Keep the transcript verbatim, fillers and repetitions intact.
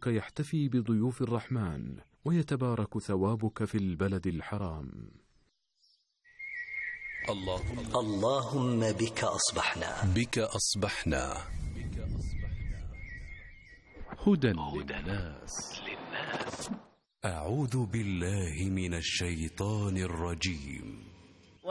حجك يحتفي بضيوف الرحمن، ويتبارك ثوابك في البلد الحرام. اللهم, اللهم بك أصبحنا بك أصبحنا هدى للناس. أعوذ بالله من الشيطان الرجيم.